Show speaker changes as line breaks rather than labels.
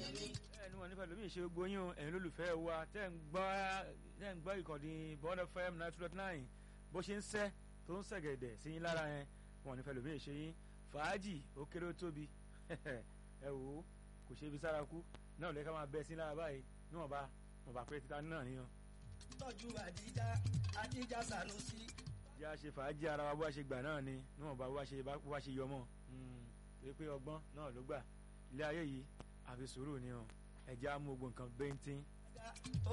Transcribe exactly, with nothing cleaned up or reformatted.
ẹnu wọn nípa lómi ìṣe gbogbo yín o ẹ̀yin lólùfẹ́ wa tẹ́ ń gbọ́ tẹ́ ń gbọ́ ìkànnì Bond F M nine two dot nine bó ṣe ń sẹ́ tó ń sẹ̀gẹ̀dẹ̀ sí yín lára yẹn wọn nípa lómi ìṣe yín fàájì ó kéré ó tóbi ẹ wò ó kò ṣe ibi sára kú náà lẹ́ka máa bẹ sí lára báyìí níwọ̀n bá wọn bá pẹ́ títa náà níyan.
tọ́jú àdíjà àdíjà Sanusi.
jẹ́ àṣe fàájì ara wa bó a ṣe gbà náà ni níwọ̀n bá wá ṣe yọmọ torí pé ọgbọ́n náà ló gbà ilé ayé yìí àfi sùúrù ni ọ ẹ̀jẹ̀ á mú ogun nǹkan bẹ́ńtín.